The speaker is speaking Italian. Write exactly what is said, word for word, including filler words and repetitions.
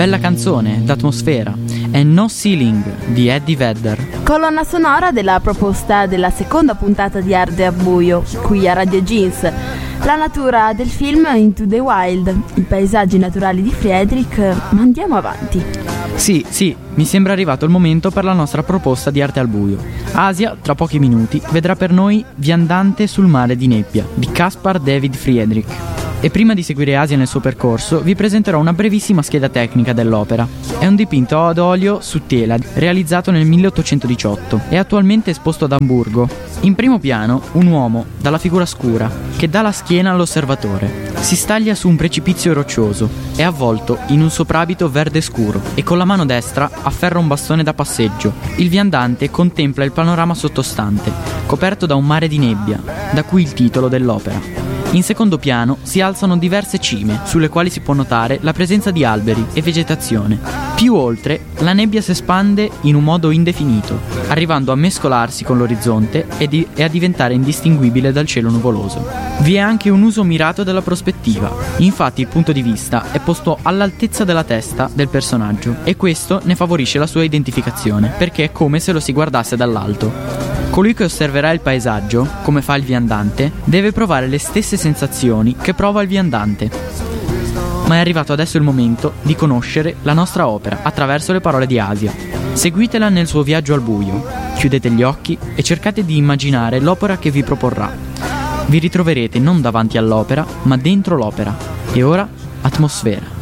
Bella canzone d'atmosfera è No Ceiling di Eddie Vedder. Colonna sonora della proposta della seconda puntata di Arte al Buio, qui a Radio Jeans. La natura del film Into the Wild, i paesaggi naturali di Friedrich, ma andiamo avanti. Sì, sì, mi sembra arrivato il momento per la nostra proposta di Arte al Buio. Asia, tra pochi minuti, vedrà per noi Viandante sul mare di nebbia, di Caspar David Friedrich. E prima di seguire Asia nel suo percorso, vi presenterò una brevissima scheda tecnica dell'opera. È un dipinto ad olio su tela, realizzato nel milleottocentodiciotto. È attualmente esposto ad Amburgo. In primo piano, un uomo, dalla figura scura, che dà la schiena all'osservatore. Si staglia su un precipizio roccioso, è avvolto in un soprabito verde scuro e con la mano destra afferra un bastone da passeggio. Il viandante contempla il panorama sottostante, coperto da un mare di nebbia, da cui il titolo dell'opera. In secondo piano si alzano diverse cime, sulle quali si può notare la presenza di alberi e vegetazione. Più oltre, la nebbia si espande in un modo indefinito, arrivando a mescolarsi con l'orizzonte e, di- e a diventare indistinguibile dal cielo nuvoloso. Vi è anche un uso mirato della prospettiva. Infatti il punto di vista è posto all'altezza della testa del personaggio e questo ne favorisce la sua identificazione, perché è come se lo si guardasse dall'alto. Colui che osserverà il paesaggio, come fa il viandante, deve provare le stesse sensazioni che prova il viandante. Ma è arrivato adesso il momento di conoscere la nostra opera attraverso le parole di Asia. Seguitela nel suo viaggio al buio, chiudete gli occhi e cercate di immaginare l'opera che vi proporrà. Vi ritroverete non davanti all'opera, ma dentro l'opera. E ora, atmosfera.